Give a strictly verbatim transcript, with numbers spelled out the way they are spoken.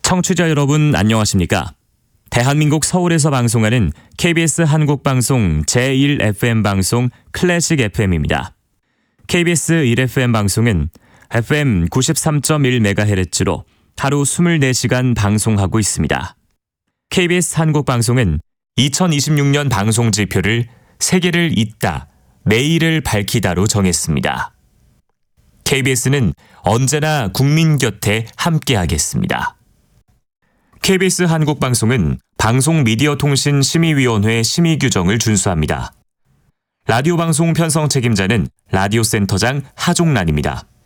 청취자 여러분 안녕하십니까? 대한민국 서울에서 방송하는 케이비에스 한국방송 제일 에프엠 방송 클래식 에프엠입니다. 케이비에스 일 에프엠 방송은 에프엠 구십삼 점 일 메가헤르츠로 하루 이십사 시간 방송하고 있습니다. 케이비에스 한국방송은 이천이십육 년 방송 지표를 세계를 잇다, 내일을 밝히다로 정했습니다. 케이비에스는 언제나 국민 곁에 함께하겠습니다. 케이비에스 한국방송은 방송미디어통신심의위원회 심의 규정을 준수합니다. 라디오 방송 편성 책임자는 라디오 센터장 하종란입니다.